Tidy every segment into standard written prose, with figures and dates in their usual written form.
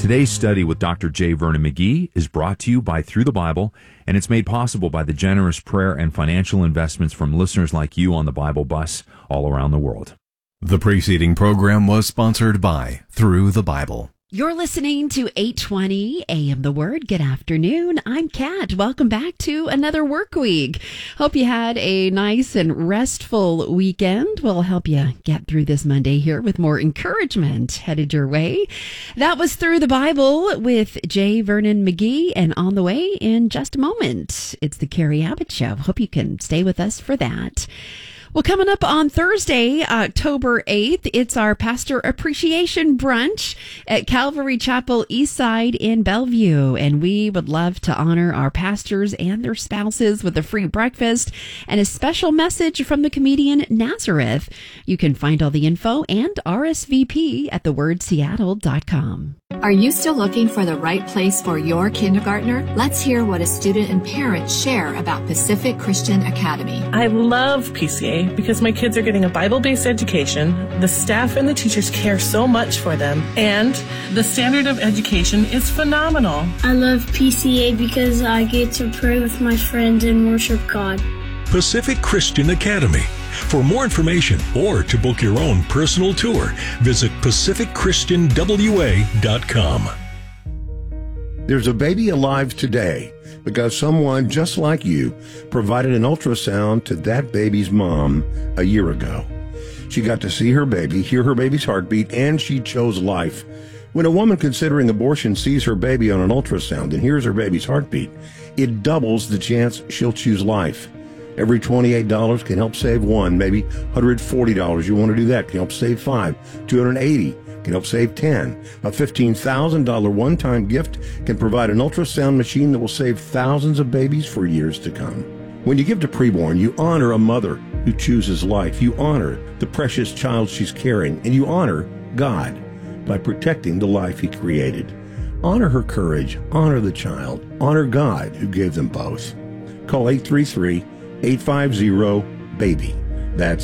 Today's study with Dr. J. Vernon McGee is brought to you by Through the Bible, and it's made possible by the generous prayer and financial investments from listeners like you on the Bible Bus all around the world. The preceding program was sponsored by Through the Bible. You're listening to 820 AM The Word. Good afternoon. I'm Kat. Welcome back to another work week. Hope you had a nice and restful weekend. We'll help you get through this Monday here with more encouragement headed your way. That was Through the Bible with J. Vernon McGee, and on the way in just a moment, it's the Carrie Abbott Show. Hope you can stay with us for that. Well, coming up on Thursday, October 8th, it's our Pastor Appreciation Brunch at Calvary Chapel Eastside in Bellevue. And we would love to honor our pastors and their spouses with a free breakfast and a special message from the comedian Nazareth. You can find all the info and RSVP at thewordseattle.com. Are you still looking for the right place for your kindergartner? Let's hear what a student and parents share about Pacific Christian Academy. I love PCA because my kids are getting a Bible-based education, the staff and the teachers care so much for them, and the standard of education is phenomenal. I love PCA because I get to pray with my friends and worship God. Pacific Christian Academy. For more information or to book your own personal tour, visit PacificChristianWA.com. There's a baby alive today because someone just like you provided an ultrasound to that baby's mom a year ago. She got to see her baby, hear her baby's heartbeat, and she chose life. When a woman considering abortion sees her baby on an ultrasound and hears her baby's heartbeat, it doubles the chance she'll choose life. Every $28 can help save one, maybe $140. You want to do that, can help save five. $280 can help save 10. A $15,000 one-time gift can provide an ultrasound machine that will save thousands of babies for years to come. When you give to Preborn, you honor a mother who chooses life. You honor the precious child she's carrying, and you honor God by protecting the life He created. Honor her courage, honor the child, honor God who gave them both. Call 833-850-BABY. That's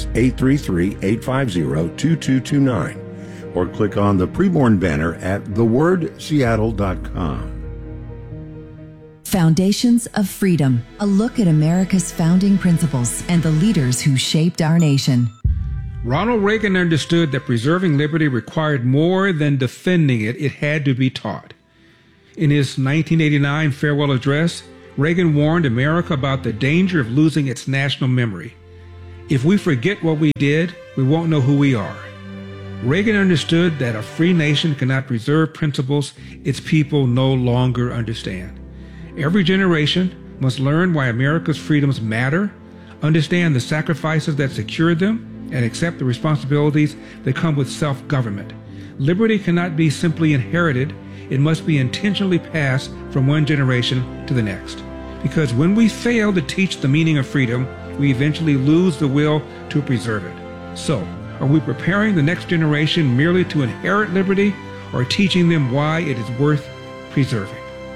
833-850-2229. Or click on the Preborn banner at thewordseattle.com. Foundations of Freedom, a look at America's founding principles and the leaders who shaped our nation. Ronald Reagan understood that preserving liberty required more than defending it. It had to be taught. In his 1989 farewell address, Reagan warned America about the danger of losing its national memory. If we forget what we did, we won't know who we are. Reagan understood that a free nation cannot preserve principles its people no longer understand. Every generation must learn why America's freedoms matter, understand the sacrifices that secured them, and accept the responsibilities that come with self-government. Liberty cannot be simply inherited. It must be intentionally passed from one generation to the next. Because when we fail to teach the meaning of freedom, we eventually lose the will to preserve it. So, are we preparing the next generation merely to inherit liberty, or teaching them why it is worth preserving?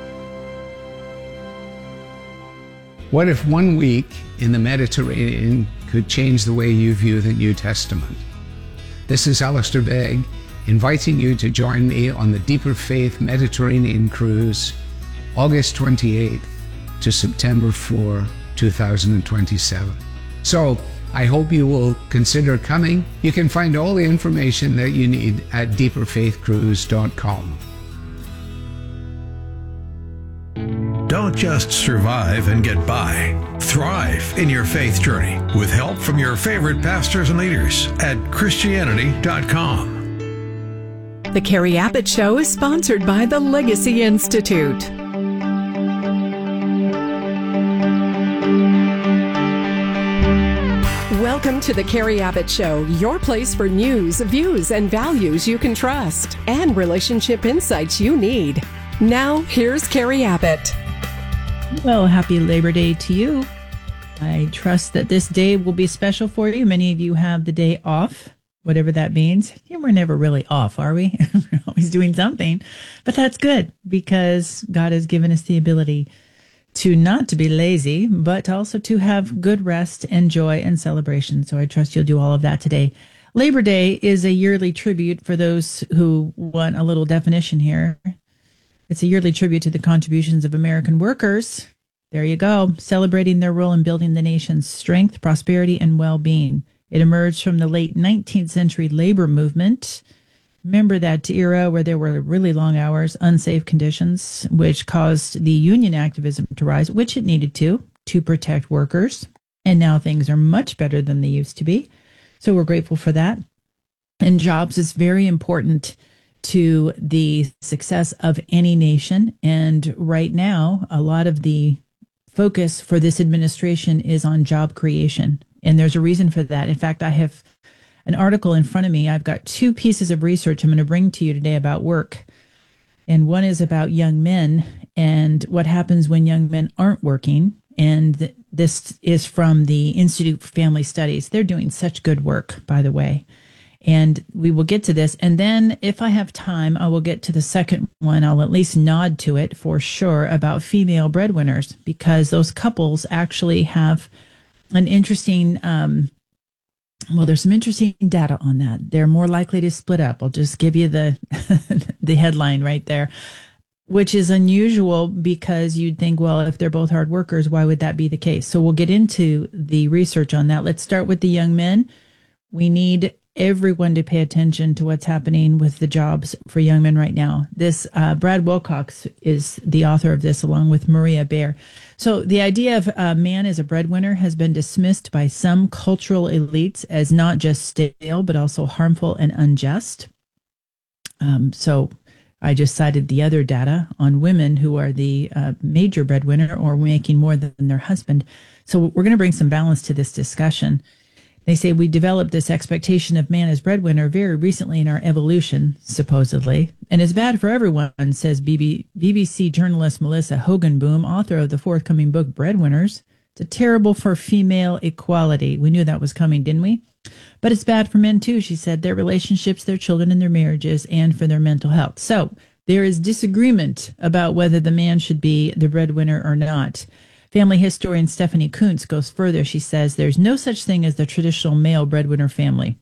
What if 1 week in the Mediterranean could change the way you view the New Testament? This is Alistair Begg, inviting you to join me on the Deeper Faith Mediterranean Cruise, August 28th to September 4, 2027. So, I hope you will consider coming. You can find all the information that you need at deeperfaithcruise.com. Don't just survive and get by. Thrive in your faith journey with help from your favorite pastors and leaders at Christianity.com. The Carrie Abbott Show is sponsored by the Legacy Institute. Welcome to the Carrie Abbott Show, your place for news, views, and values you can trust, and relationship insights you need. Now, here's Carrie Abbott. Well, happy Labor Day to you. I trust that this day will be special for you. Many of you have the day off, whatever that means. Yeah, we're never really off, are we? We're always doing something. But that's good because God has given us the ability to not to be lazy, but also to have good rest and joy and celebration. So I trust you'll do all of that today. Labor Day is a yearly tribute for those who want a little definition here. It's a yearly tribute to the contributions of American workers. There you go, celebrating their role in building the nation's strength, prosperity, and well-being. It emerged from the late 19th century labor movement. Remember that era where there were really long hours, unsafe conditions, which caused the union activism to rise, which it needed to protect workers. And now things are much better than they used to be. So we're grateful for that. And jobs is very important to the success of any nation. And right now, a lot of the focus for this administration is on job creation. And there's a reason for that. In fact, I have an article in front of me. I've got two pieces of research I'm going to bring to you today about work. And one is about young men and what happens when young men aren't working. And this is from the Institute for Family Studies. They're doing such good work, by the way. And we will get to this. And then if I have time, I will get to the second one. I'll at least nod to it for sure about female breadwinners, because those couples actually have an interesting, there's some interesting data on that. They're more likely to split up. I'll just give you the the headline right there, which is unusual because you'd think, well, if they're both hard workers, why would that be the case? So we'll get into the research on that. Let's start with the young men. We need everyone to pay attention to what's happening with the jobs for young men right now. This Brad Wilcox is the author of this, along with Maria Baer. So the idea of a man as a breadwinner has been dismissed by some cultural elites as not just stale, but also harmful and unjust. So I just cited the other data on women who are the major breadwinner or making more than their husband. So we're going to bring some balance to this discussion. They say we developed this expectation of man as breadwinner very recently in our evolution, supposedly, and it's bad for everyone, says BBC journalist Melissa Hoganboom, author of the forthcoming book Breadwinners. It's terrible for female equality. We knew that was coming, didn't we? But it's bad for men too, she said, their relationships, their children, and their marriages, and for their mental health. So there is disagreement about whether the man should be the breadwinner or not. Family historian Stephanie Kuntz goes further. She says there's no such thing as the traditional male breadwinner family.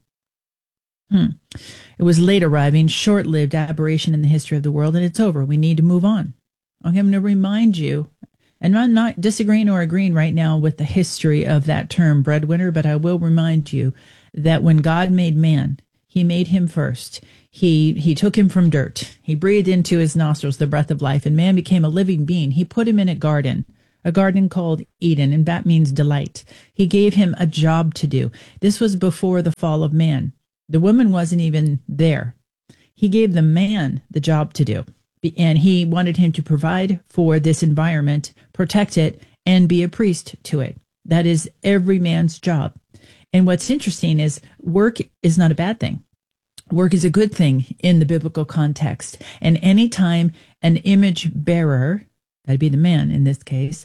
It was late arriving, short-lived aberration in the history of the world, and it's over. We need to move on. Okay, I'm going to remind you, and I'm not disagreeing or agreeing right now with the history of that term breadwinner, but I will remind you that when God made man, he made him first. He took him from dirt. He breathed into his nostrils the breath of life, and man became a living being. He put him in a garden called Eden, and that means delight. He gave him a job to do. This was before the fall of man. The woman wasn't even there. He gave the man the job to do, and he wanted him to provide for this environment, protect it, and be a priest to it. That is every man's job. And what's interesting is work is not a bad thing. Work is a good thing in the biblical context. And anytime an image bearer, that'd be the man in this case,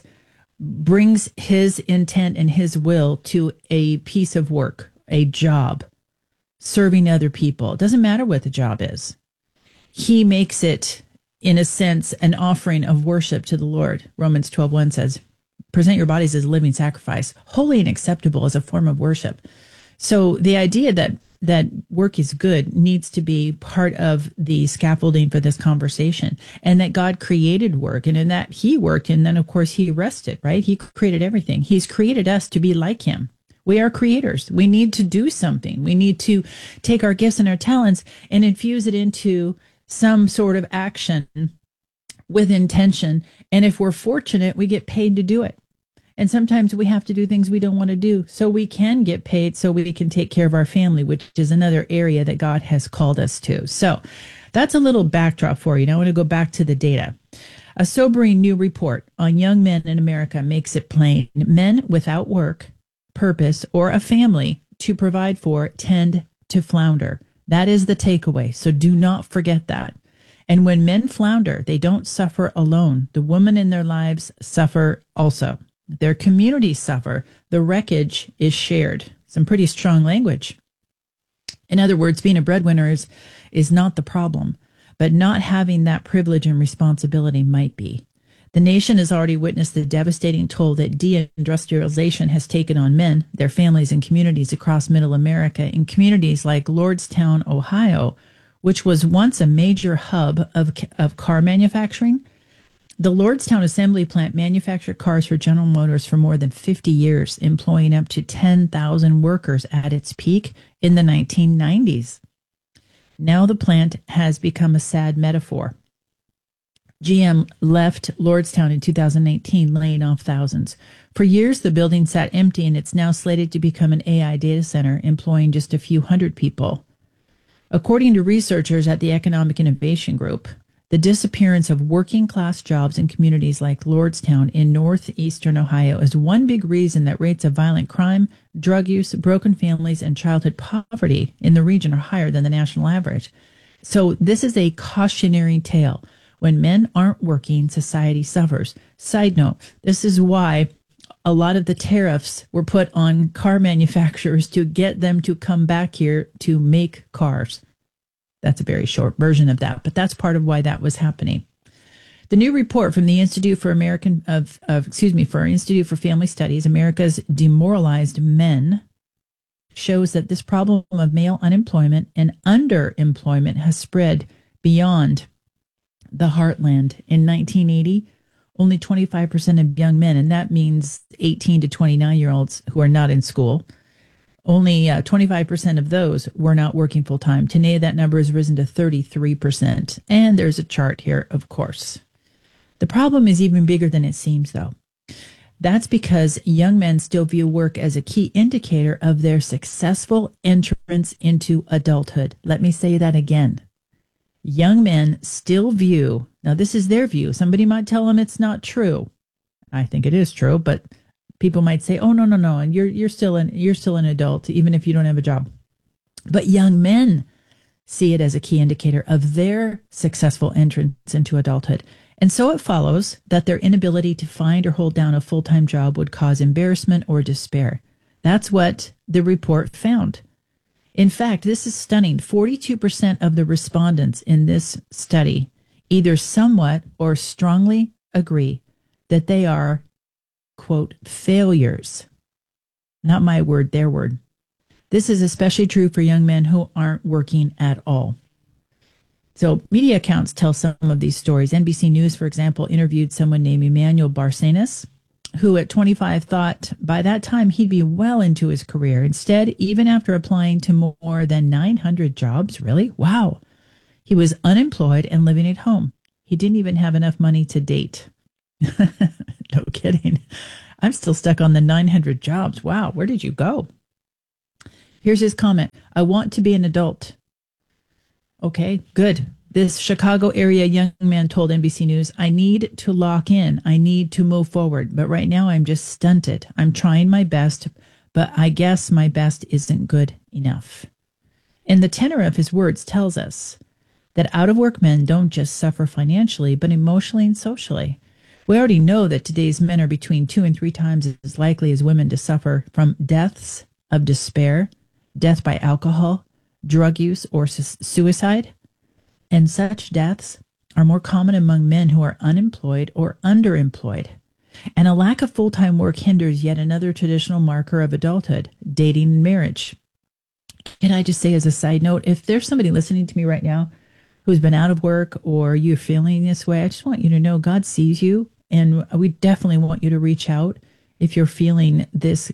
brings his intent and his will to a piece of work, a job, serving other people. It doesn't matter what the job is. He makes it, in a sense, an offering of worship to the Lord. Romans 12:1 says, present your bodies as a living sacrifice, holy and acceptable as a form of worship. So the idea that work is good needs to be part of the scaffolding for this conversation, and that God created work, and in that he worked, and then of course he rested, right? He created everything. He's created us to be like him. We are creators. We need to do something. We need to take our gifts and our talents and infuse it into some sort of action with intention. And if we're fortunate, we get paid to do it. And sometimes we have to do things we don't want to do so we can get paid, so we can take care of our family, which is another area that God has called us to. So that's a little backdrop for you. Now I want to go back to the data. A sobering new report on young men in America makes it plain. Men without work, purpose, or a family to provide for tend to flounder. That is the takeaway. So do not forget that. And when men flounder, they don't suffer alone. The women in their lives suffer also. Their communities suffer. The wreckage is shared. Some pretty strong language. In other words, being a breadwinner is not the problem, but not having that privilege and responsibility might be. The nation has already witnessed the devastating toll that deindustrialization has taken on men, their families, and communities across Middle America. In communities like Lordstown, Ohio, which was once a major hub of car manufacturing. The Lordstown assembly plant manufactured cars for General Motors for more than 50 years, employing up to 10,000 workers at its peak in the 1990s. Now the plant has become a sad metaphor. GM left Lordstown in 2019, laying off thousands. For years, the building sat empty, and it's now slated to become an AI data center, employing just a few hundred people. According to researchers at the Economic Innovation Group, the disappearance of working-class jobs in communities like Lordstown in northeastern Ohio is one big reason that rates of violent crime, drug use, broken families, and childhood poverty in the region are higher than the national average. So this is a cautionary tale. When men aren't working, society suffers. Side note, this is why a lot of the tariffs were put on car manufacturers to get them to come back here to make cars. That's a very short version of that, but that's part of why that was happening. The new report from the Institute for Institute for Family Studies, America's Demoralized Men, shows that this problem of male unemployment and underemployment has spread beyond the heartland. In 1980, only 25% of young men, and that means 18 to 29-year-olds who are not in school, only 25% of those were not working full-time. Today, that number has risen to 33%. And there's a chart here, of course. The problem is even bigger than it seems, though. That's because young men still view work as a key indicator of their successful entrance into adulthood. Let me say that again. Young men still view, now this is their view. Somebody might tell them it's not true. I think it is true, but people might say, "Oh, no, and you're still an adult, even if you don't have a job." But young men see it as a key indicator of their successful entrance into adulthood. And so it follows that their inability to find or hold down a full-time job would cause embarrassment or despair. That's what the report found. In fact, this is stunning. 42% of the respondents in this study either somewhat or strongly agree that they are, quote, failures. Not my word, their word. This is especially true for young men who aren't working at all. So media accounts tell some of these stories. NBC News, for example, interviewed someone named Emmanuel Barcenas, who at 25 thought by that time he'd be well into his career. Instead, even after applying to more than 900 jobs, really? Wow. He was unemployed and living at home. He didn't even have enough money to date. No kidding. I'm still stuck on the 900 jobs. Wow, where did you go? Here's his comment. I want to be an adult. Okay, good. This Chicago area young man told NBC News, I need to lock in. I need to move forward. But right now I'm just stunted. I'm trying my best, but I guess my best isn't good enough. And the tenor of his words tells us that out-of-work men don't just suffer financially, but emotionally and socially. We already know that today's men are between 2 and 3 times as likely as women to suffer from deaths of despair, death by alcohol, drug use, or suicide. And such deaths are more common among men who are unemployed or underemployed. And a lack of full-time work hinders yet another traditional marker of adulthood, dating and marriage. Can I just say as a side note, if there's somebody listening to me right now who's been out of work or you're feeling this way, I just want you to know God sees you, and we definitely want you to reach out if you're feeling this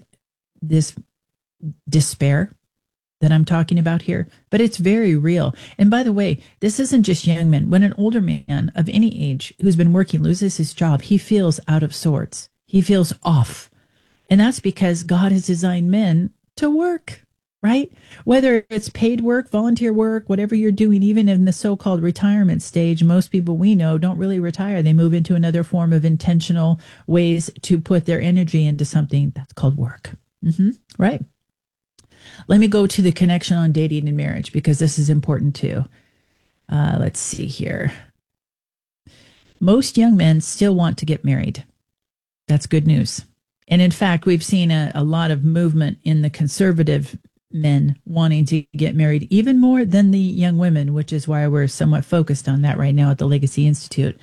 despair that I'm talking about here, but it's very real. And by the way, this isn't just young men. When an older man of any age who's been working loses his job, he feels out of sorts. He feels off. And that's because God has designed men to work, right? Whether it's paid work, volunteer work, whatever you're doing, even in the so-called retirement stage, most people we know don't really retire. They move into another form of intentional ways to put their energy into something that's called work. Right. Let me go to the connection on dating and marriage, because this is important too. Let's see here. Most young men still want to get married. That's good news. And in fact, we've seen a lot of movement in the conservative men wanting to get married, even more than the young women, which is why we're somewhat focused on that right now at the Legacy Institute.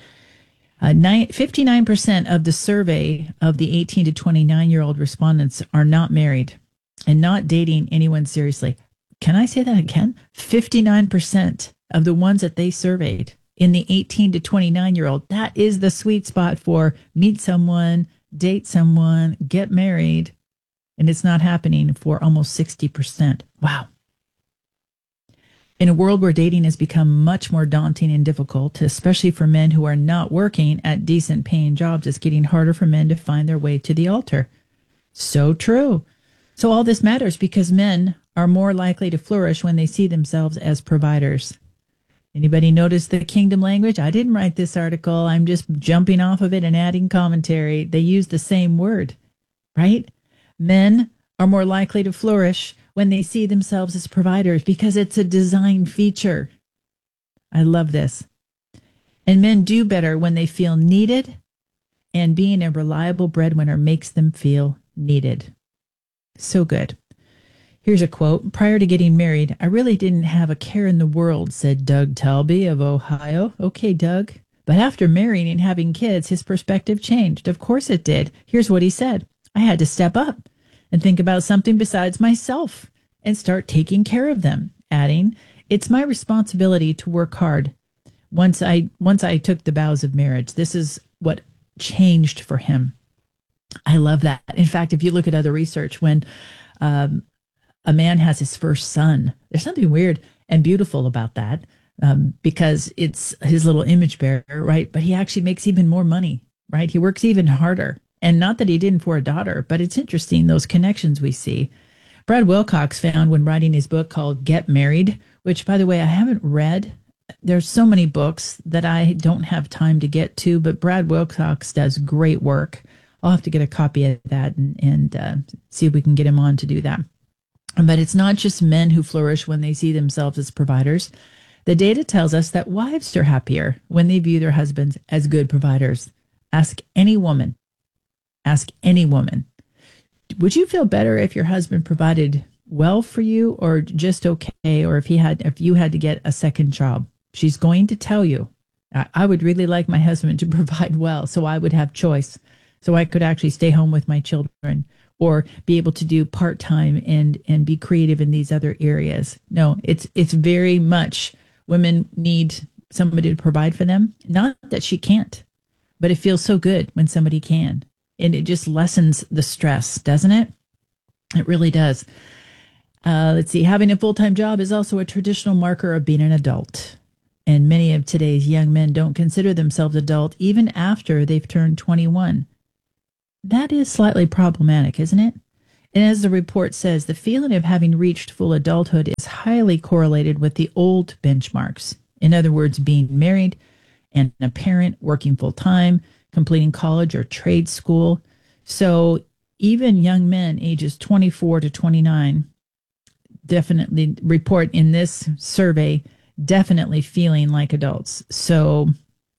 59% of the survey of the 18 to 29-year-old respondents are not married and not dating anyone seriously. Can I say that again? 59% of the ones that they surveyed in the 18 to 29-year-old, that is the sweet spot for meet someone, date someone, get married. And it's not happening for almost 60%. Wow. In a world where dating has become much more daunting and difficult, especially for men who are not working at decent paying jobs, it's getting harder for men to find their way to the altar. So true. So all this matters because men are more likely to flourish when they see themselves as providers. Anybody notice the kingdom language? I didn't write this article. I'm just jumping off of it and adding commentary. They use the same word, right? Men are more likely to flourish when they see themselves as providers because it's a design feature. I love this. And men do better when they feel needed, and being a reliable breadwinner makes them feel needed. So good. Here's a quote. Prior to getting married, I really didn't have a care in the world, said Doug Talby of Ohio. Okay, Doug. But after marrying and having kids, his perspective changed. Of course it did. Here's what he said. I had to step up and think about something besides myself and start taking care of them, adding, it's my responsibility to work hard. Once I took the vows of marriage, this is what changed for him. I love that. In fact, if you look at other research, when a man has his first son, there's something weird and beautiful about that because it's his little image bearer, right? But he actually makes even more money, right? He works even harder. And not that he didn't for a daughter, but it's interesting, those connections we see. Brad Wilcox found when writing his book called Get Married, which, by the way, I haven't read. There's so many books that I don't have time to get to, but Brad Wilcox does great work. I'll have to get a copy of that and see if we can get him on to do that. But it's not just men who flourish when they see themselves as providers. The data tells us that wives are happier when they view their husbands as good providers. Ask any woman. Ask any woman. Would you feel better if your husband provided well for you or just okay, or if you had to get a second job? She's going to tell you, I would really like my husband to provide well so I would have choice, so I could actually stay home with my children or be able to do part-time and be creative in these other areas. No, it's very much women need somebody to provide for them. Not that she can't, but it feels so good when somebody can. And it just lessens the stress, doesn't it? It really does. Let's see. Having a full-time job is also a traditional marker of being an adult. And many of today's young men don't consider themselves adult even after they've turned 21. That is slightly problematic, isn't it? And as the report says, the feeling of having reached full adulthood is highly correlated with the old benchmarks. In other words, being married and a parent, working full-time, completing college or trade school. So even young men ages 24 to 29 definitely report in this survey definitely feeling like adults. So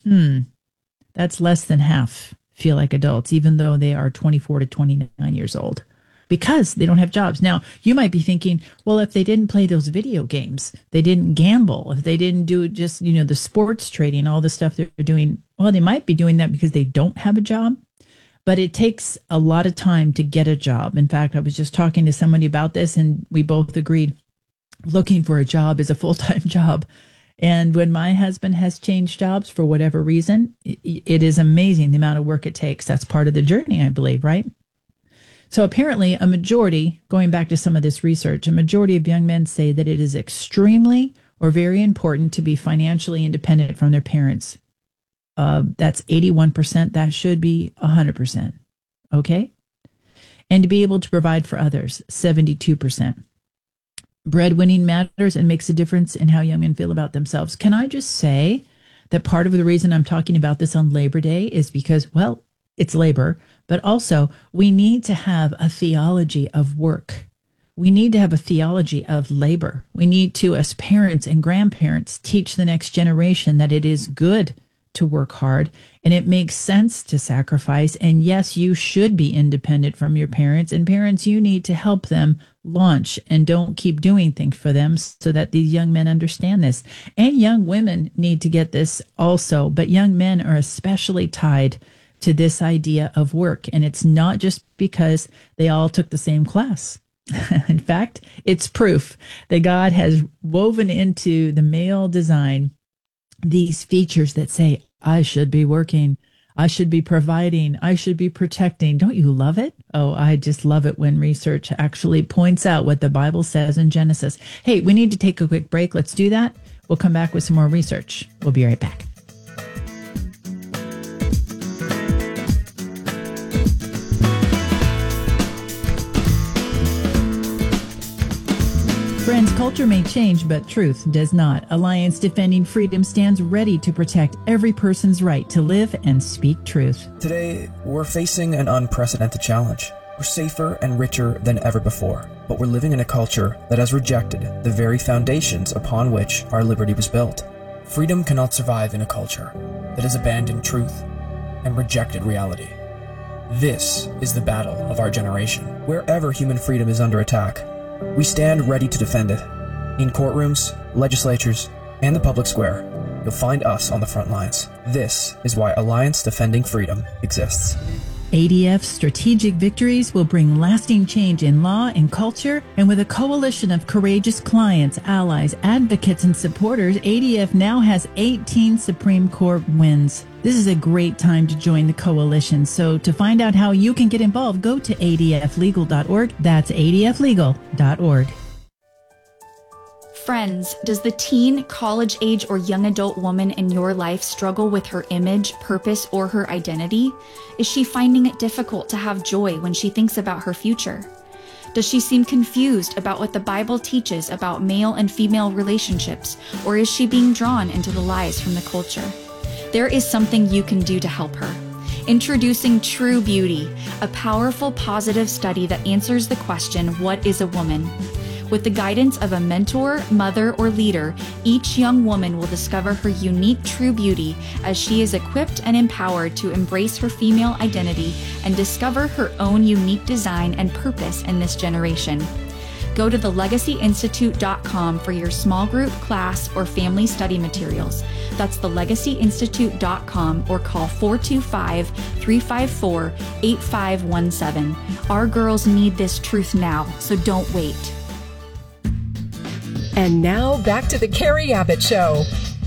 that's less than half feel like adults, even though they are 24 to 29 years old, because they don't have jobs. Now, you might be thinking, well, if they didn't play those video games, they didn't gamble, if they didn't do just, the sports trading, all the stuff they're doing, well, they might be doing that because they don't have a job, but it takes a lot of time to get a job. In fact, I was just talking to somebody about this and we both agreed looking for a job is a full-time job. And when my husband has changed jobs for whatever reason, it is amazing the amount of work it takes. That's part of the journey, I believe, right? So apparently a majority, going back to some of this research, a majority of young men say that it is extremely or very important to be financially independent from their parents. That's 81%. That should be 100%. Okay? And to be able to provide for others, 72%. Breadwinning matters and makes a difference in how young men feel about themselves. Can I just say that part of the reason I'm talking about this on Labor Day is because, well, it's labor, but also we need to have a theology of work. We need to have a theology of labor. We need to, as parents and grandparents, teach the next generation that it is good to work hard and it makes sense to sacrifice. And yes, you should be independent from your parents, and parents, you need to help them launch and don't keep doing things for them so that these young men understand this. And young women need to get this also, but young men are especially tied to this idea of work. And it's not just because they all took the same class. In fact, it's proof that God has woven into the male design these features that say, I should be working, I should be providing, I should be protecting. Don't you love it? Oh, I just love it when research actually points out what the Bible says in Genesis. Hey, we need to take a quick break. Let's do that. We'll come back with some more research. We'll be right back. Friends, culture may change, but truth does not. Alliance Defending Freedom stands ready to protect every person's right to live and speak truth. Today, we're facing an unprecedented challenge. We're safer and richer than ever before, but we're living in a culture that has rejected the very foundations upon which our liberty was built. Freedom cannot survive in a culture that has abandoned truth and rejected reality. This is the battle of our generation. Wherever human freedom is under attack, we stand ready to defend it. In courtrooms, legislatures, and the public square, you'll find us on the front lines. This is why Alliance Defending Freedom exists. ADF's strategic victories will bring lasting change in law and culture, and with a coalition of courageous clients, allies, advocates, and supporters, ADF now has 18 Supreme Court wins. This is a great time to join the coalition. So to find out how you can get involved, go to adflegal.org. That's adflegal.org. Friends, does the teen, college age, or young adult woman in your life struggle with her image, purpose, or her identity? Is she finding it difficult to have joy when she thinks about her future? Does she seem confused about what the Bible teaches about male and female relationships, or is she being drawn into the lies from the culture? There is something you can do to help her. Introducing True Beauty, a powerful positive study that answers the question, what is a woman? With the guidance of a mentor, mother, or leader, each young woman will discover her unique true beauty as she is equipped and empowered to embrace her female identity and discover her own unique design and purpose in this generation. Go to thelegacyinstitute.com for your small group, class, or family study materials. That's thelegacyinstitute.com or call 425-354-8517. Our girls need this truth now, so don't wait. And now back to the Carrie Abbott Show.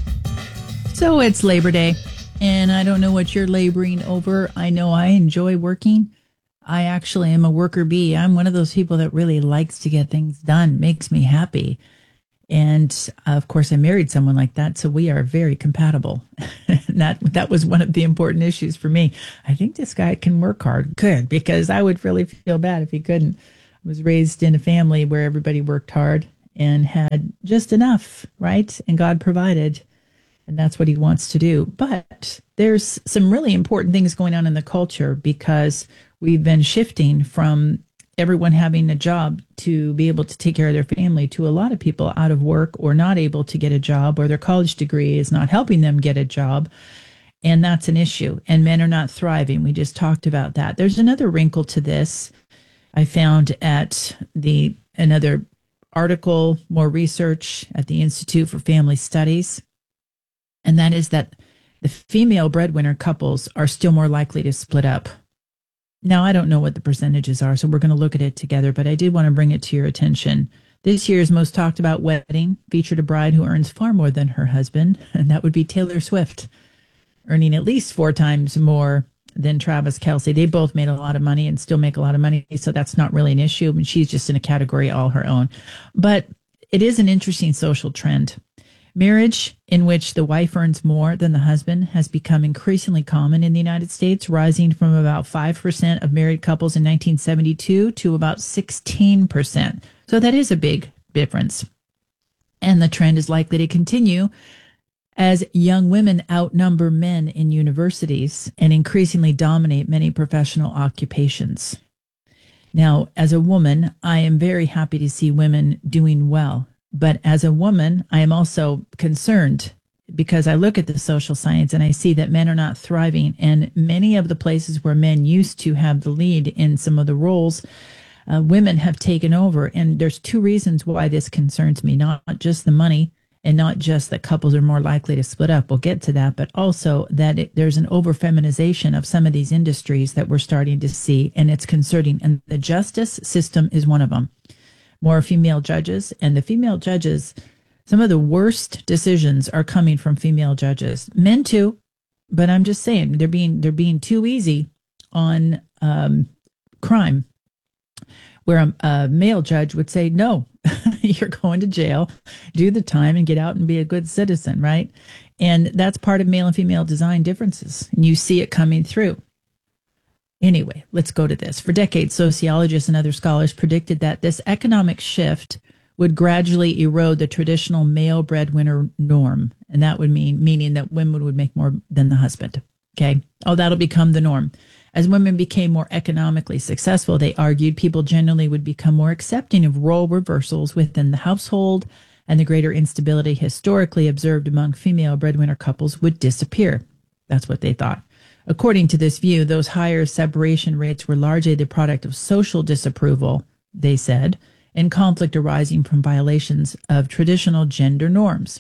So it's Labor Day, and I don't know what you're laboring over. I know I enjoy working. I actually am a worker bee. I'm one of those people that really likes to get things done, makes me happy. And of course, I married someone like that, so we are very compatible. that was one of the important issues for me. I think this guy can work hard. Good, because I would really feel bad if he couldn't. I was raised in a family where everybody worked hard and had just enough, right? And God provided, and that's what he wants to do. But there's some really important things going on in the culture because we've been shifting from everyone having a job to be able to take care of their family to a lot of people out of work or not able to get a job, or their college degree is not helping them get a job. And that's an issue. And men are not thriving. We just talked about that. There's another wrinkle to this. I found at another article, more research at the Institute for Family Studies, and that is that the female breadwinner couples are still more likely to split up. Now, I don't know what the percentages are, so we're going to look at it together, but I did want to bring it to your attention. This year's most talked about wedding featured a bride who earns far more than her husband, and that would be Taylor Swift, earning at least 4 times more than Travis Kelce. They both made a lot of money and still make a lot of money, so that's not really an issue. I mean, she's just in a category all her own. But it is an interesting social trend. Marriage in which the wife earns more than the husband has become increasingly common in the United States, rising from about 5% of married couples in 1972 to about 16%. So that is a big difference. And the trend is likely to continue as young women outnumber men in universities and increasingly dominate many professional occupations. Now, as a woman, I am very happy to see women doing well. But as a woman, I am also concerned because I look at the social science and I see that men are not thriving. And many of the places where men used to have the lead in some of the roles, women have taken over. And there's 2 reasons why this concerns me, not just the money and not just that couples are more likely to split up. We'll get to that, but also that there's an over-feminization of some of these industries that we're starting to see, and it's concerning. And the justice system is one of them. more female judges, and the female judges, some of the worst decisions are coming from female judges. Men too, but I'm just saying they're being too easy on crime, where a male judge would say, no, you're going to jail, do the time and get out and be a good citizen, right? And that's part of male and female design differences. And you see it coming through. Anyway, let's go to this. For decades, sociologists and other scholars predicted that this economic shift would gradually erode the traditional male breadwinner norm. And that would meaning that women would make more than the husband. Okay. Oh, that'll become the norm. As women became more economically successful, they argued people generally would become more accepting of role reversals within the household, and the greater instability historically observed among female breadwinner couples would disappear. That's what they thought. According to this view, those higher separation rates were largely the product of social disapproval, they said, and conflict arising from violations of traditional gender norms.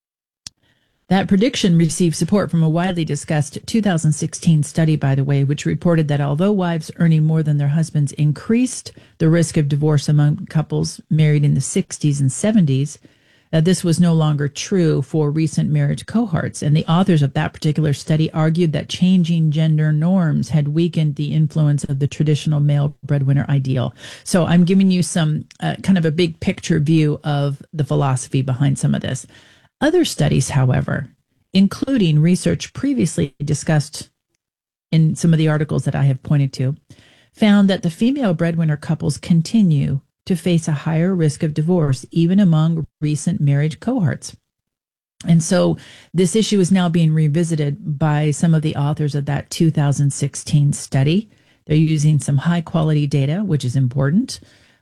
That prediction received support from a widely discussed 2016 study, by the way, which reported that although wives earning more than their husbands increased the risk of divorce among couples married in the 60s and 70s, this was no longer true for recent marriage cohorts. And the authors of that particular study argued that changing gender norms had weakened the influence of the traditional male breadwinner ideal. So I'm giving you some kind of a big picture view of the philosophy behind some of this. Other studies, however, including research previously discussed in some of the articles that I have pointed to, found that the female breadwinner couples continue to face a higher risk of divorce, even among recent marriage cohorts. And so this issue is now being revisited by some of the authors of that 2016 study. They're using some high quality data, which is important.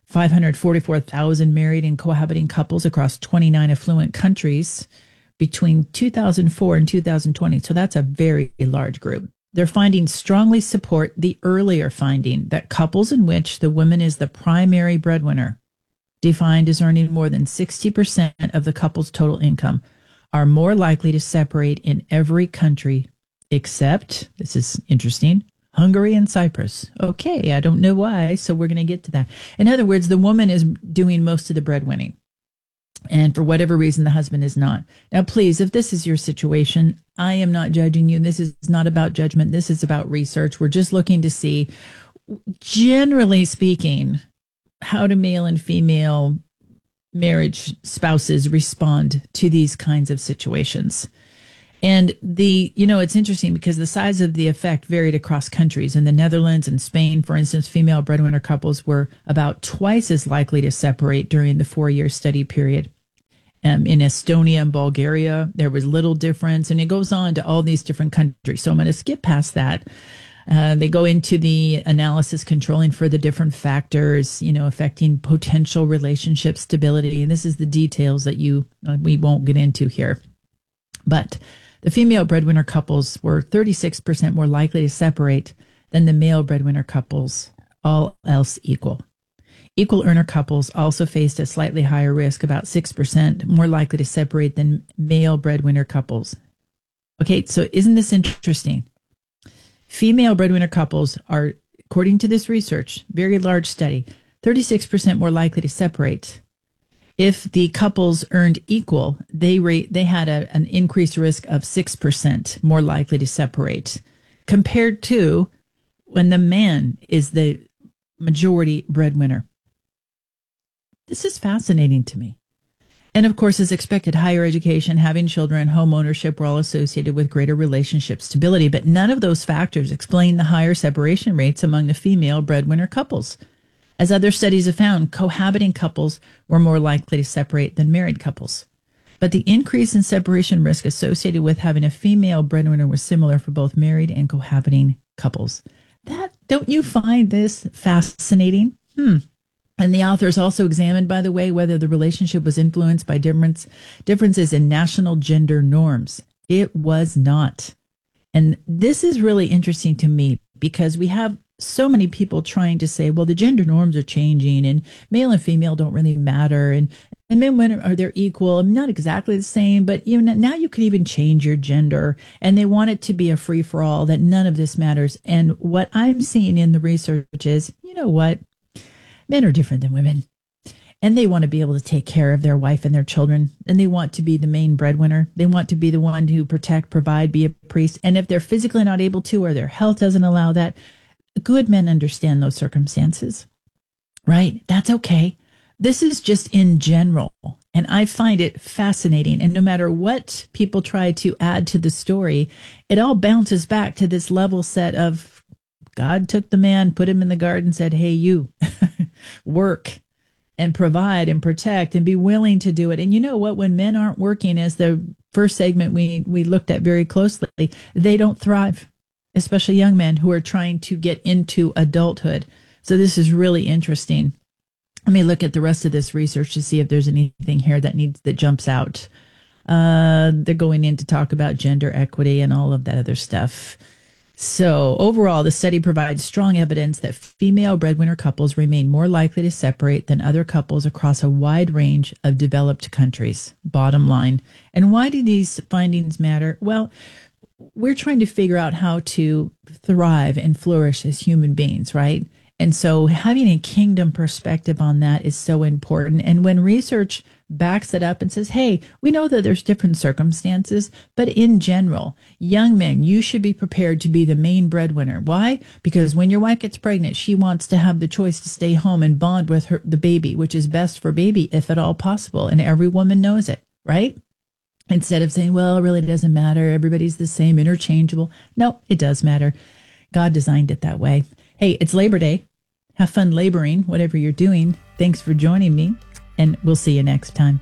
544,000 married and cohabiting couples across 29 affluent countries between 2004 and 2020. So that's a very large group. Their findings strongly support the earlier finding that couples in which the woman is the primary breadwinner, defined as earning more than 60% of the couple's total income, are more likely to separate in every country except, this is interesting, Hungary and Cyprus. Okay, I don't know why, so we're going to get to that. In other words, the woman is doing most of the breadwinning, and for whatever reason, the husband is not. Now, please, if this is your situation, I am not judging you. This is not about judgment. This is about research. We're just looking to see, generally speaking, how do male and female marriage spouses respond to these kinds of situations. And it's interesting because the size of the effect varied across countries. In the Netherlands and Spain, for instance, female breadwinner couples were about twice as likely to separate during the 4-year study period. In Estonia and Bulgaria, there was little difference, and it goes on to all these different countries. So I'm going to skip past that. They go into the analysis controlling for the different factors, affecting potential relationship stability. And this is the details that we won't get into here. But the female breadwinner couples were 36% more likely to separate than the male breadwinner couples, all else equal. Equal earner couples also faced a slightly higher risk, about 6% more likely to separate than male breadwinner couples. Okay, so isn't this interesting? Female breadwinner couples are, according to this research, very large study, 36% more likely to separate. If the couples earned equal, they had an increased risk of 6% more likely to separate, compared to when the man is the majority breadwinner. This is fascinating to me. And of course, as expected, higher education, having children, home ownership were all associated with greater relationship stability, but none of those factors explain the higher separation rates among the female breadwinner couples. As other studies have found, cohabiting couples were more likely to separate than married couples. But the increase in separation risk associated with having a female breadwinner was similar for both married and cohabiting couples. Don't you find this fascinating? And the authors also examined, by the way, whether the relationship was influenced by differences in national gender norms. It was not. And this is really interesting to me because we have so many people trying to say, well, the gender norms are changing and male and female don't really matter. And men and women are they're equal. Not exactly the same, but now you can even change your gender. And they want it to be a free for all, that none of this matters. And what I'm seeing in the research is, you know what? Men are different than women. and they want to be able to take care of their wife and their children, and they want to be the main breadwinner. They want to be the one who protect, provide, be a priest. And if they're physically not able to, or their health doesn't allow that, good men understand those circumstances, right? That's okay. This is just in general. And I find it fascinating. And no matter what people try to add to the story, it all bounces back to this level set of God took the man, put him in the garden, said, hey, you work and provide and protect and be willing to do it. And you know what? When men aren't working, as the first segment we looked at very closely, they don't thrive, especially young men who are trying to get into adulthood. So this is really interesting. Let me look at the rest of this research to see if there's anything here that jumps out. They're going in to talk about gender equity and all of that other stuff. So overall, the study provides strong evidence that female breadwinner couples remain more likely to separate than other couples across a wide range of developed countries. Bottom line. And why do these findings matter? Well, we're trying to figure out how to thrive and flourish as human beings, right? And so having a kingdom perspective on that is so important. And when research backs it up and says, hey, we know that there's different circumstances, but in general, young men, you should be prepared to be the main breadwinner. Why? Because when your wife gets pregnant, she wants to have the choice to stay home and bond with the baby, which is best for baby, if at all possible. And every woman knows it, right? Instead of saying, well, it really doesn't matter. Everybody's the same, interchangeable. No, it does matter. God designed it that way. Hey, it's Labor Day. Have fun laboring, whatever you're doing. Thanks for joining me, and we'll see you next time.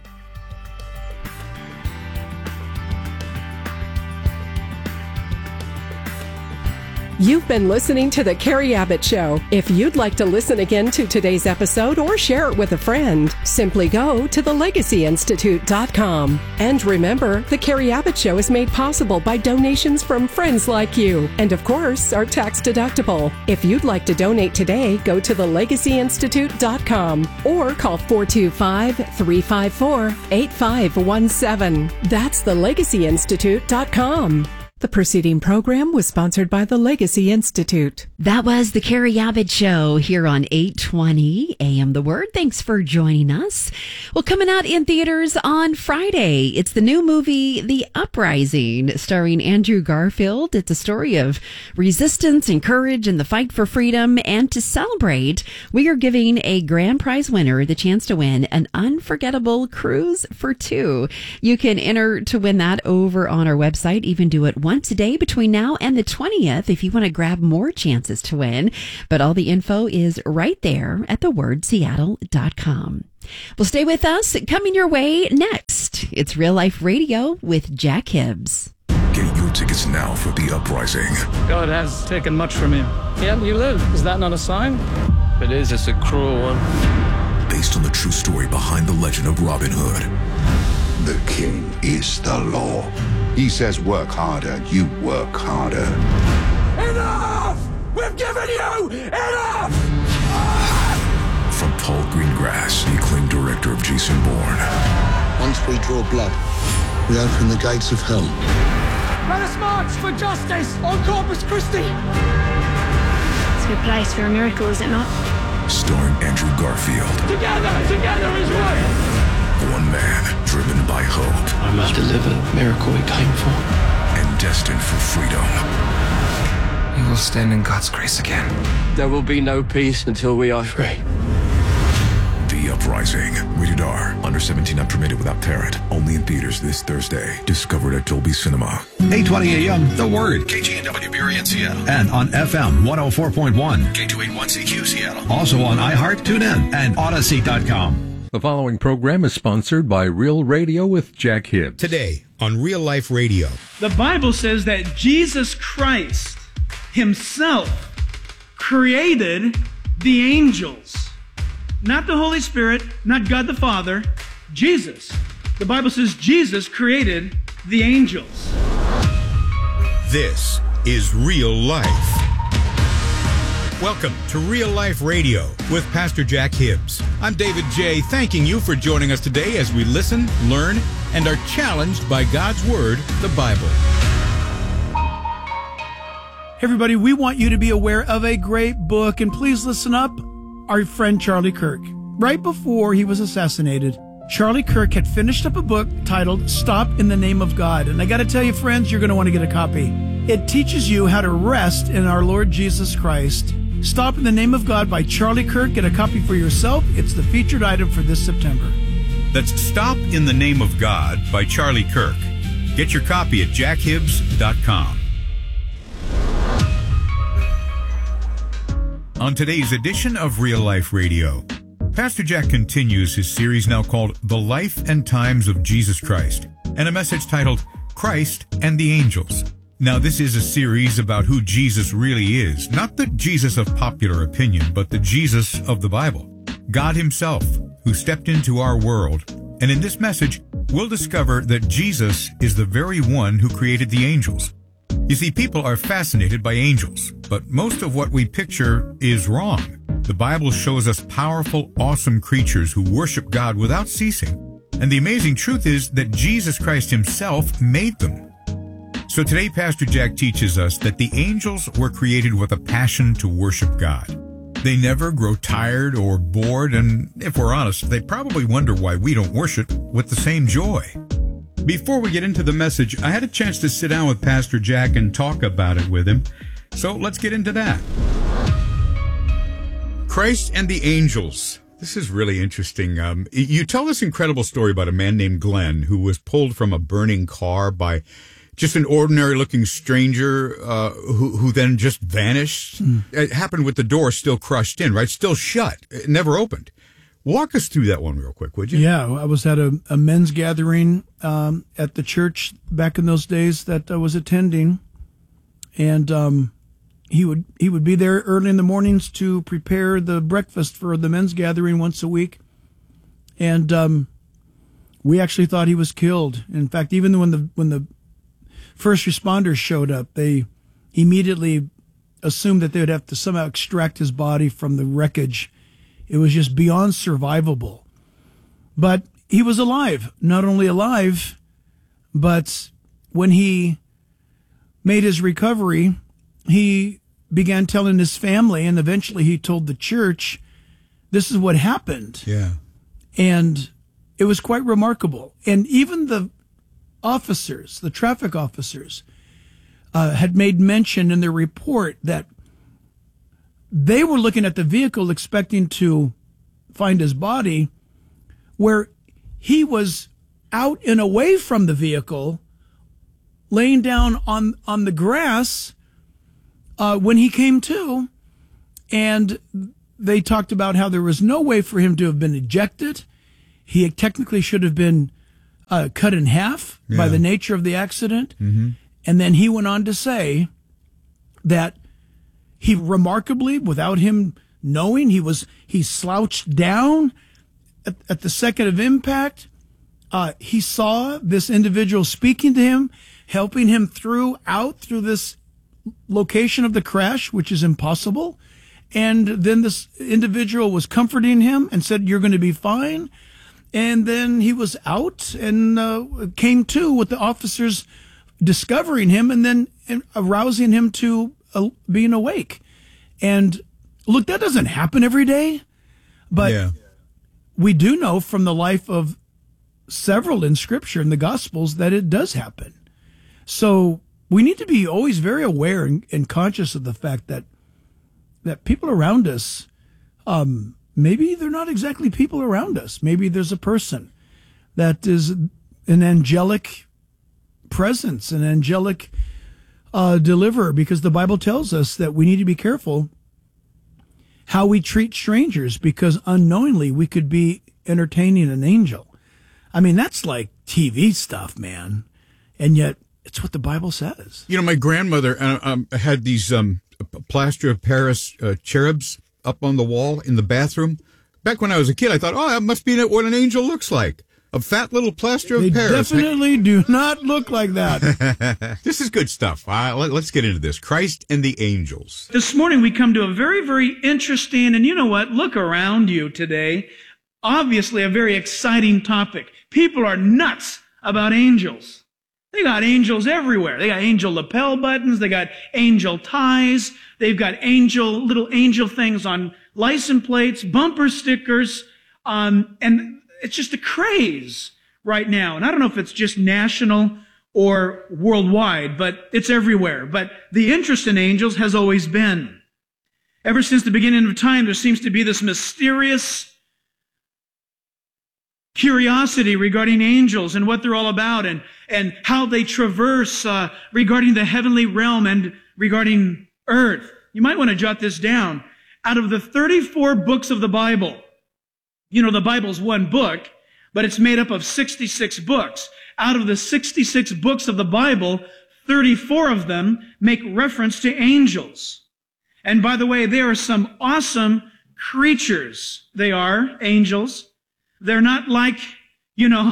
You've been listening to The Carrie Abbott Show. If you'd like to listen again to today's episode or share it with a friend, simply go to thelegacyinstitute.com. And remember, The Carrie Abbott Show is made possible by donations from friends like you, and of course, are tax deductible. If you'd like to donate today, go to thelegacyinstitute.com or call 425-354-8517. That's thelegacyinstitute.com. The preceding program was sponsored by the Legacy Institute. That was the Carrie Abbott Show here on 820 AM The Word. Thanks for joining us. Well, coming out in theaters on Friday, it's the new movie, The Uprising, starring Andrew Garfield. It's a story of resistance and courage in the fight for freedom. And to celebrate, we are giving a grand prize winner the chance to win an unforgettable cruise for two. You can enter to win that over on our website. Even do it once a day between now and the 20th if you want to grab more chances to win. But all the info is right there at thewordseattle.com. Well, stay with us. Coming your way next, it's Real Life Radio with Jack Hibbs. Get your tickets now for The Uprising. God has taken much from you. Yet you live. Is that not a sign? If it is, it's a cruel one. Based on the true story behind the legend of Robin Hood. The king is the law. He says work harder, you work harder. Enough! We've given you enough! From Paul Greengrass, the acclaimed director of Jason Bourne. Once we draw blood, we open the gates of hell. Let us march for justice on Corpus Christi! It's a good price for a miracle, is it not? Starring Andrew Garfield. Together is one! One man driven by hope. I must deliver the miracle we came for. And destined for freedom. We will stand in God's grace again. There will be no peace until we are free. The Uprising. Rated R. Under 17 not permitted without parent. Only in theaters this Thursday. Discovered at Dolby Cinema. 820 AM, The Word. KGNW Berry in Seattle. And on FM 104.1. K281CQ Seattle. Also on iHeart, TuneIn, and Odyssey.com. The following program is sponsored by Real Radio with Jack Hibbs. Today on Real Life Radio. The Bible says that Jesus Christ himself created the angels. Not the Holy Spirit, not God the Father, Jesus. The Bible says Jesus created the angels. This is Real Life. Welcome to Real Life Radio with Pastor Jack Hibbs. I'm David J., thanking you for joining us today as we listen, learn, and are challenged by God's Word, the Bible. Hey everybody, we want you to be aware of a great book, and please listen up. Our friend Charlie Kirk. right before he was assassinated, Charlie Kirk had finished up a book titled Stop in the Name of God. And I got to tell you, friends, you're going to want to get a copy. It teaches you how to rest in our Lord Jesus Christ. Stop in the Name of God by Charlie Kirk. Get a copy for yourself. It's the featured item for this September. That's Stop in the Name of God by Charlie Kirk. Get your copy at jackhibbs.com. On today's edition of Real Life Radio, Pastor Jack continues his series now called The Life and Times of Jesus Christ, and a message titled Christ and the Angels. Now, this is a series about who Jesus really is, not the Jesus of popular opinion, but the Jesus of the Bible, God himself, who stepped into our world. And in this message, we'll discover that Jesus is the very one who created the angels. You see, people are fascinated by angels, but most of what we picture is wrong. The Bible shows us powerful, awesome creatures who worship God without ceasing. And the amazing truth is that Jesus Christ himself made them. So today, Pastor Jack teaches us that the angels were created with a passion to worship God. They never grow tired or bored, and if we're honest, they probably wonder why we don't worship with the same joy. Before we get into the message, I had a chance to sit down with Pastor Jack and talk about it with him. So let's get into that. Christ and the Angels. This is really interesting. You tell this incredible story about a man named Glenn who was pulled from a burning car by just an ordinary-looking stranger who then just vanished. It happened with the door still crushed in, right? Still shut. It never opened. Walk us through that one real quick, would you? Yeah, I was at a men's gathering at the church back in those days that I was attending, and he would be there early in the mornings to prepare the breakfast for the men's gathering once a week, and we actually thought he was killed. In fact, even when the first responders showed up, they immediately assumed that they would have to somehow extract his body from the wreckage. It was just beyond survivable. But he was alive. Not only alive, but when he made his recovery, he began telling his family, and eventually he told the church, this is what happened. Yeah. And it was quite remarkable. And even the officers, the traffic officers, had made mention in their report that they were looking at the vehicle expecting to find his body, where he was out and away from the vehicle, laying down on the grass when he came to. And they talked about how there was no way for him to have been ejected. He technically should have been cut in half by the nature of the accident. Mm-hmm. And then he went on to say that he remarkably, without him knowing, he slouched down at the second of impact. He saw this individual speaking to him, helping him through this location of the crash, which is impossible. And then this individual was comforting him and said, "You're going to be fine." And then he was out and came to with the officers discovering him and then arousing him to being awake. And look, that doesn't happen every day, but we do know from the life of several in Scripture in the Gospels that it does happen. So we need to be always very aware and conscious of the fact that people around us, maybe they're not exactly people around us. Maybe there's a person that is an angelic presence, an angelic deliverer, because the Bible tells us that we need to be careful how we treat strangers, because unknowingly we could be entertaining an angel. I mean, that's like TV stuff, man. And yet it's what the Bible says. You know, my grandmother had these plaster of Paris cherubs up on the wall in the bathroom. Back when I was a kid, I thought, that must be what an angel looks like. A fat little plaster of Paris. They definitely do not look like that. This is good stuff. Let's get into this. Christ and the Angels. This morning we come to a very, very interesting, and you know what? Look around you today. Obviously a very exciting topic. People are nuts about angels. They got angels everywhere. They got angel lapel buttons. They got angel ties. They've got little angel things on license plates, bumper stickers. And it's just a craze right now. And I don't know if it's just national or worldwide, but it's everywhere. But the interest in angels has always been. Ever since the beginning of time, there seems to be this mysterious curiosity regarding angels and what they're all about and how they traverse regarding the heavenly realm and regarding earth. You might want to jot this down. Out of the 34 books of the Bible, you know, the Bible's one book, but it's made up of 66 books. Out of the 66 books of the Bible, 34 of them make reference to angels. And by the way, they are some awesome creatures. They are angels. They're not like, you know,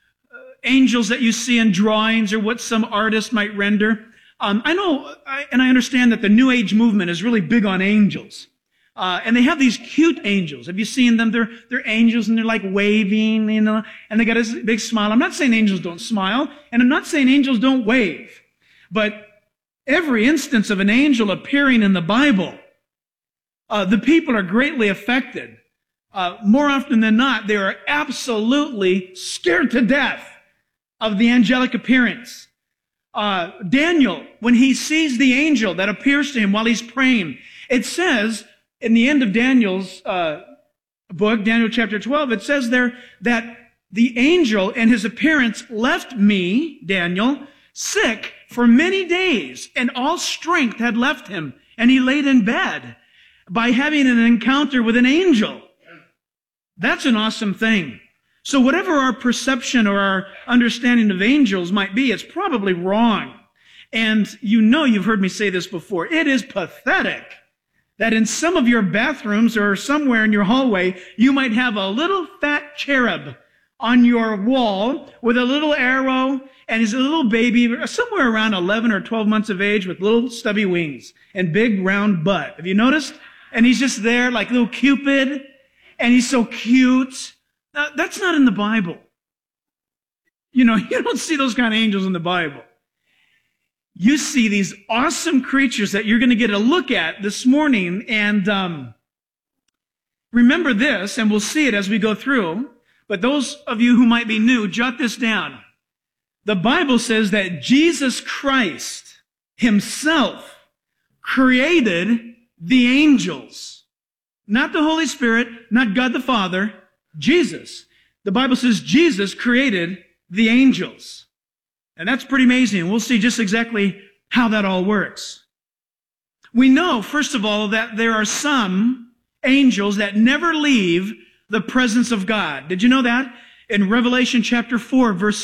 angels that you see in drawings or what some artist might render. I know, and I understand that the New Age movement is really big on angels. And they have these cute angels. Have you seen them? They're angels and they're like waving, you know, and they got this big smile. I'm not saying angels don't smile, and I'm not saying angels don't wave. But every instance of an angel appearing in the Bible, the people are greatly affected. More often than not, they are absolutely scared to death of the angelic appearance. Daniel, when he sees the angel that appears to him while he's praying, it says in the end of Daniel's book, Daniel chapter 12, it says there that the angel and his appearance left me, Daniel, sick for many days, and all strength had left him, and he laid in bed by having an encounter with an angel. That's an awesome thing. So whatever our perception or our understanding of angels might be, it's probably wrong. And you know, you've heard me say this before. It is pathetic that in some of your bathrooms or somewhere in your hallway, you might have a little fat cherub on your wall with a little arrow, and he's a little baby, somewhere around 11 or 12 months of age with little stubby wings and big round butt. Have you noticed? And he's just there like little Cupid, and he's so cute. Now, that's not in the Bible. You know, you don't see those kind of angels in the Bible. You see these awesome creatures that you're going to get a look at this morning. And remember this, and we'll see it as we go through. But those of you who might be new, jot this down. The Bible says that Jesus Christ himself created the angels. Not the Holy Spirit, not God the Father, Jesus. The Bible says Jesus created the angels. And that's pretty amazing. We'll see just exactly how that all works. We know, first of all, that there are some angels that never leave the presence of God. Did you know that? In Revelation chapter 4, verse